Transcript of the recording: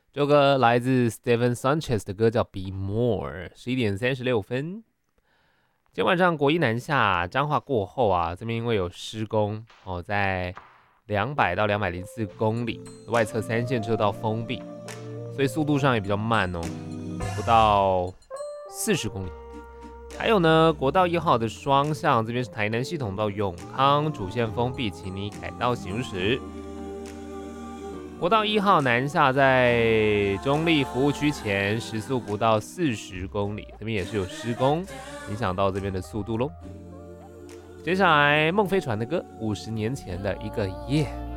这首歌来自 Steven Sanchez 的歌叫《Be More》，11点36分。今天晚上国一南下彰化过后啊，这边因为有施工哦，在200到204公里，外侧3线车道封闭，所以速度上也比较慢哦，不到40公里。还有呢，国道1号的双向这边是台南系统到永康主线封闭，请你改道行驶。国道1号南下在中立服务区前，时速不到40公里，这边也是有施工，影响到这边的速度咯。接下来孟非传的歌，50年前的一个夜。